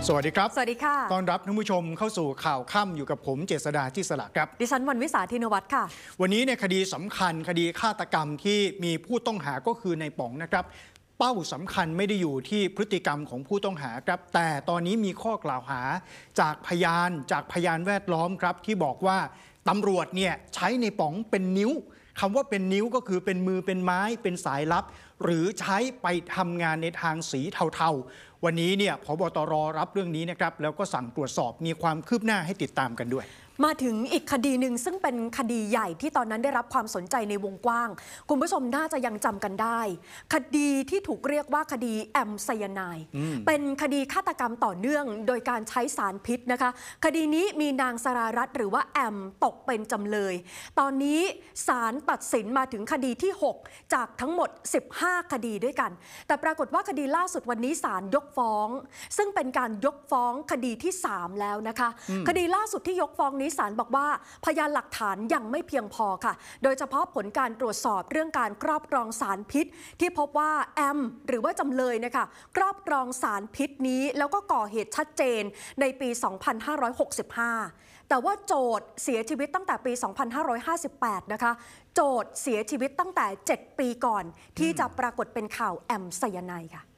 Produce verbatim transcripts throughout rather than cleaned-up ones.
สวัสดีครับสวัสดีค่ะต้อนรับท่านผู้ชมเข้าสู่ข่าวค่ำอยู่กับผมเจษดาที่สละครับดิฉันวันวิสาธินวัฒน์ค่ะวันนี้ในคดีสำคัญคดีฆาตกรรมที่มีผู้ต้องหาก็คือในป๋องนะครับเป้าสำคัญไม่ได้อยู่ที่พฤติกรรมของผู้ต้องหาครับแต่ตอนนี้มีข้อกล่าวหาจากพยานจากพยานแวดล้อมครับที่บอกว่าตำรวจเนี่ยใช้ในป๋องเป็นนิ้วคำว่าเป็นนิ้วก็คือเป็นมือเป็นไม้เป็นสายลับหรือใช้ไปทำงานในทางสีเทาๆวันนี้เนี่ยผบตรรับเรื่องนี้นะครับแล้วก็สั่งตรวจสอบมีความคืบหน้าให้ติดตามกันด้วยมาถึงอีกคดีหนึ่งซึ่งเป็นคดีใหญ่ที่ตอนนั้นได้รับความสนใจในวงกว้างคุณผู้ชมน่าจะยังจำกันได้คดีที่ถูกเรียกว่าคดีแอมไซยาไนด์เป็นคดีฆาตกรรมต่อเนื่องโดยการใช้สารพิษนะคะคดีนี้มีนางสรารัตน์หรือว่าแอมตกเป็นจำเลยตอนนี้ศาลตัดสินมาถึงคดีที่หกจากทั้งหมดสิบห้าคดีด้วยกันแต่ปรากฏว่าคดีล่าสุดวันนี้ศาลยกฟ้องซึ่งเป็นการยกฟ้องคดีที่สามแล้วนะคะคดีล่าสุดที่ยกฟ้องนี้ศาลบอกว่าพยานหลักฐานยังไม่เพียงพอค่ะโดยเฉพาะผลการตรวจสอบเรื่องการครอบครองสารพิษที่พบว่าแอมหรือว่าจำเลยนะคะครอบครองสารพิษนี้แล้วก็ก่อเหตุชัดเจนในปี สองพันห้าร้อยหกสิบห้า แต่ว่าโจทย์เสียชีวิตตั้งแต่ปี สองพันห้าร้อยห้าสิบแปด นะคะโจทย์เสียชีวิตตั้งแต่เจ็ดปีก่อนที่จะปรากฏเป็นข่าวแอมไซยาไนด์ค่ะ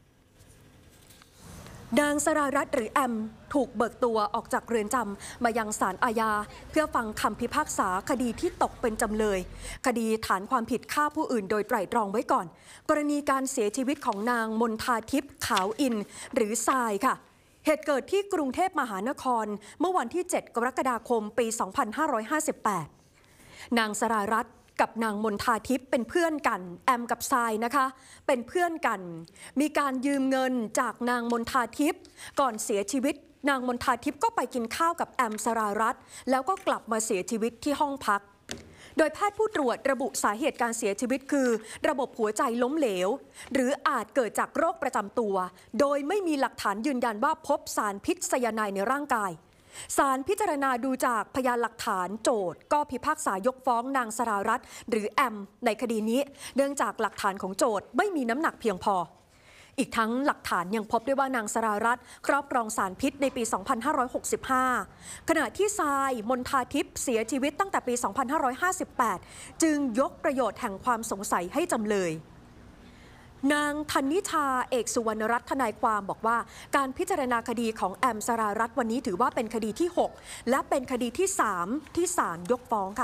นางสรารัตน์หรือแอมถูกเบิกตัวออกจากเรือนจำมายังศาลอาญาเพื่อฟังคำพิพากษาคดีที่ตกเป็นจำเลยคดีฐานความผิดฆ่าผู้อื่นโดยไตร่ตรองไว้ก่อนกรณีการเสียชีวิตของนางมนทาทิพย์ขาวอินหรือทรายค่ะเหตุเกิดที่กรุงเทพมหานครเมื่อวันที่เจ็ดกรกฎาคมปี สองพันห้าร้อยห้าสิบแปด นางสรารัตน์กับนางมนทาทิพย์เป็นเพื่อนกันแอมกับทรายนะคะเป็นเพื่อนกันมีการยืมเงินจากนางมนทาทิพย์ก่อนเสียชีวิตนางมนทาทิพย์ก็ไปกินข้าวกับแอมสรารัตน์แล้วก็กลับมาเสียชีวิตที่ห้องพักโดยแพทย์ผู้ตรวจระบุสาเหตุการเสียชีวิตคือระบบหัวใจล้มเหลวหรืออาจเกิดจากโรคประจำตัวโดยไม่มีหลักฐานยืนยันว่าพบสารพิษไซยาไนด์ในร่างกายศาลพิจารณาดูจากพยานหลักฐานโจทก์ก็พิพากษายกฟ้องนางสรารัตน์หรือแอมในคดีนี้เนื่องจากหลักฐานของโจทก์ไม่มีน้ำหนักเพียงพออีกทั้งหลักฐานยังพบด้วยว่านางสรารัตน์ครอบครองสารพิษในปี สองพันห้าร้อยหกสิบห้า ขณะที่ทรายมนทาทิพย์เสียชีวิตตั้งแต่ปี สองพันห้าร้อยห้าสิบแปด จึงยกประโยชน์แห่งความสงสัยให้จำเลยนางธนิชาเอกสุวรรณรัตน์ทนายความบอกว่าการพิจารณาคดีของแอมสรารัตน์วันนี้ถือว่าเป็นคดีที่หกและเป็นคดีที่สามที่ศาลยกฟ้องค่ะ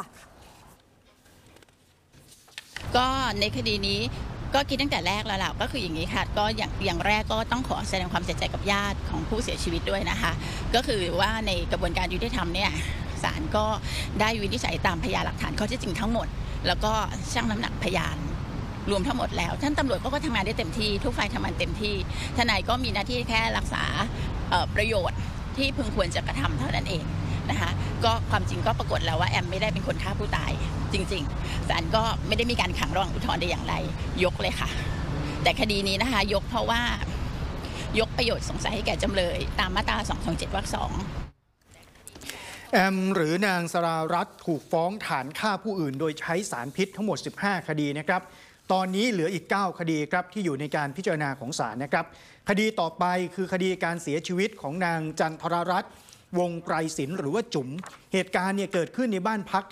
ก็ในคดีนี้ก็คิดตั้งแต่แรกแล้วแหละก็คืออย่างนี้ค่ะก็อย่างอย่างแรกก็ต้องขอแสดงความเสียใจกับญาติของผู้เสียชีวิตด้วยนะคะก็คือว่าในกระบวนการยุติธรรมเนี่ยศาลก็ได้วินิจฉัยตามพยานหลักฐานข้อเท็จจริงทั้งหมดแล้วก็ชั่งน้ำหนักพยานรวมทั้งหมดแล้วท่านตำรวจก็ทำงานได้เต็มที่ทุกฝ่ายทำงานเต็มที่ทนายก็มีหน้าที่แค่รักษาประโยชน์ที่พึงควรจะกระทำเท่านั้นเองนะคะก็ความจริงก็ปรากฏแล้วว่าแอมไม่ได้เป็นคนฆ่าผู้ตายจริงๆศาลก็ไม่ได้มีการขังระหว่างอุทธรณ์ได้อย่างไรยกเลยค่ะแต่คดีนี้นะคะยกเพราะว่ายกประโยชน์สงสัยให้แก่จำเลยตามมาตราสองสองเจ็ดวรรคสองแอมหรือนางสรารัตน์ถูกฟ้องฐานฆ่าผู้อื่นโดยใช้สารพิษทั้งหมดสิบห้าคดีนะครับตอนนี้เหลืออีกเก้าคดีครับที่อยู่ในการพิจารณาของศาลนะครับคดีต่อไปคือคดีการเสียชีวิตของนางจันทรรัตน์วงไกรศิลป์หรือว่าจุ๋มเหตุการณ์เนี่ยเกิดขึ้นในบ้านพัก